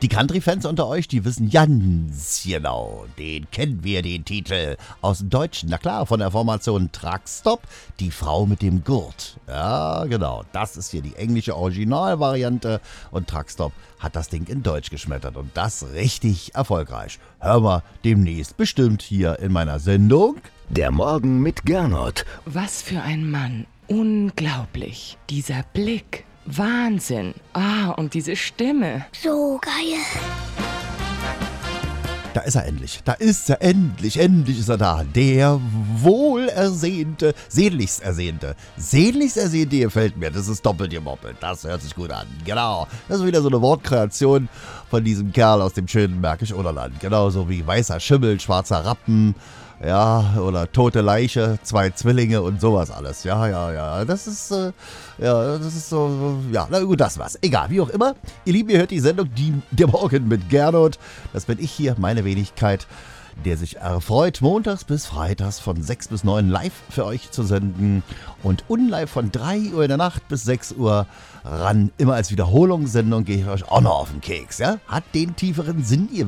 Die Country-Fans unter euch, die wissen ganz genau, den kennen wir, den Titel aus dem Deutschen. Na klar, von der Formation Truckstop, die Frau mit dem Gurt. Ja, genau, das ist hier die englische Originalvariante und Truckstop hat das Ding in Deutsch geschmettert und das richtig erfolgreich. Hören wir demnächst bestimmt hier in meiner Sendung. Der Morgen mit Gernot. Was für ein Mann. Unglaublich. Dieser Blick. Wahnsinn. Und diese Stimme. So geil. Da ist er endlich. Endlich ist er da. Der wohlersehnte, sehnlichst ersehnte, gefällt mir. Das ist doppelt gemoppelt. Das hört sich gut an. Genau. Das ist wieder so eine Wortkreation von diesem Kerl aus dem schönen Märkisch-Oderland. Genauso wie weißer Schimmel, schwarzer Rappen. Ja, oder tote Leiche, 2 Zwillinge und sowas alles. Ja. Das ist so, ja, na gut, das war's. Egal, wie auch immer. Ihr Lieben, ihr hört die Sendung Der Morgen mit Gernot. Das bin ich hier, meine Wenigkeit, der sich erfreut, montags bis freitags von 6 bis 9 live für euch zu senden und unlive von 3 Uhr in der Nacht bis 6 Uhr ran. Immer als Wiederholungssendung gehe ich euch auch noch auf den Keks, ja? Hat den tieferen Sinn, ihr